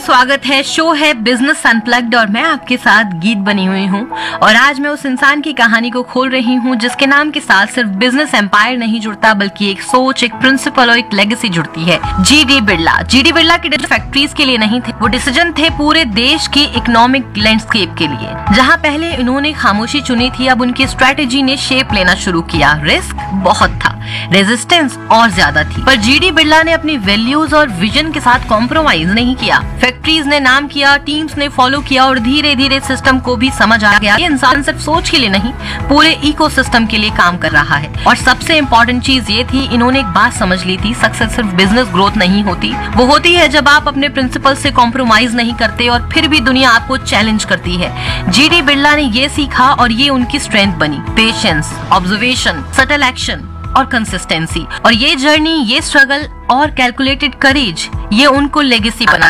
स्वागत है। शो है बिजनेस अनप्लग्ड और मैं आपके साथ गीत बनी हुई हूँ। और आज मैं उस इंसान की कहानी को खोल रही हूँ जिसके नाम के साथ सिर्फ बिजनेस एम्पायर नहीं जुड़ता बल्कि एक सोच, एक प्रिंसिपल और एक लेगेसी जुड़ती है। जीडी बिरला। जीडी बिरला के डिसीजन फैक्ट्रीज के लिए नहीं थे, वो डिसीजन थे पूरे देश की इकोनॉमिक लैंडस्केप के लिए। जहाँ पहले इन्होंने खामोशी चुनी थी, अब उनकी स्ट्रेटेजी ने शेप लेना शुरू किया। रिस्क बहुत था, रेजिस्टेंस और ज्यादा थी, पर जीडी बिरला ने अपनी वैल्यूज और विजन के साथ कॉम्प्रोमाइज नहीं किया। फैक्ट्रीज ने नाम किया, टीम्स ने फॉलो किया और धीरे धीरे सिस्टम को भी समझ आ गया ये इंसान सिर्फ सोच के लिए नहीं, पूरे इकोसिस्टम के लिए काम कर रहा है। और सबसे इम्पोर्टेंट चीज ये थी, इन्होंने एक बात समझ ली थी, सक्सेस सिर्फ बिजनेस ग्रोथ नहीं होती, वो होती है जब आप अपने प्रिंसिपल से कॉम्प्रोमाइज नहीं करते और फिर भी दुनिया आपको चैलेंज करती है। जीडी बिरला ने ये सीखा और ये उनकी स्ट्रेंथ बनी। पेशेंस, ऑब्जर्वेशन, सटल एक्शन और कंसिस्टेंसी। और ये जर्नी, ये स्ट्रगल और कैलकुलेटेड करेज, ये उनको लेगेसी बना